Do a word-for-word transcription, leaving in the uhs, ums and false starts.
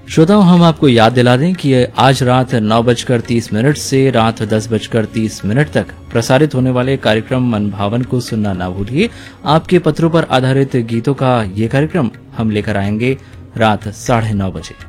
श्रोताओं, हम आपको याद दिला दें कि आज रात नौ बजकर तीस मिनट से रात दस बजकर तीस मिनट तक प्रसारित होने वाले कार्यक्रम मन भावन को सुनना ना भूलिए। आपके पत्रों पर आधारित गीतों का ये कार्यक्रम हम लेकर आएंगे रात साढ़े नौ बजे।